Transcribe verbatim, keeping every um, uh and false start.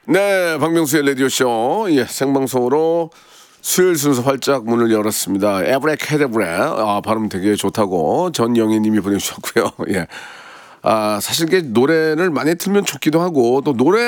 네, 박명수의 라디오쇼. 예, 생방송으로 수요일 순서 활짝 문을 열었습니다. 에브레케데브레. 아, 발음 되게 좋다고 전영희 님이 보내주셨고요. 예. 아, 사실 이게 노래를 많이 틀면 좋기도 하고 또 노래